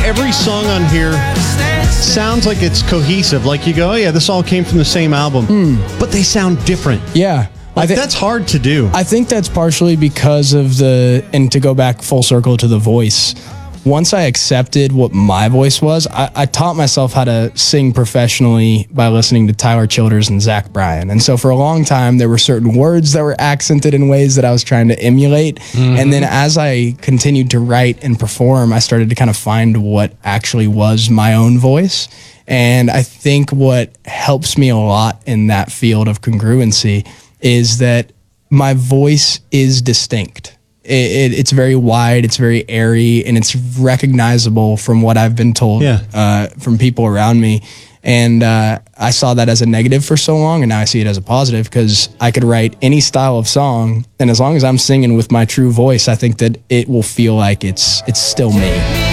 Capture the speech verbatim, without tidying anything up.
every song on here sounds like it's cohesive. Like you go, oh yeah, this all came from the same album, mm. but they sound different. Yeah. Like I th- that's hard to do. I think that's partially because of the, and to go back full circle to the voice, once I accepted what my voice was, I, I taught myself how to sing professionally by listening to Tyler Childers and Zach Bryan. And so for a long time, there were certain words that were accented in ways that I was trying to emulate. Mm-hmm. And then as I continued to write and perform, I started to kind of find what actually was my own voice. And I think what helps me a lot in that field of congruency is that my voice is distinct. It, it, it's very wide, it's very airy, and it's recognizable from what I've been told yeah. uh, from people around me. And uh, I saw that as a negative for so long, and now I see it as a positive because I could write any style of song, and as long as I'm singing with my true voice, I think that it will feel like it's it's still me.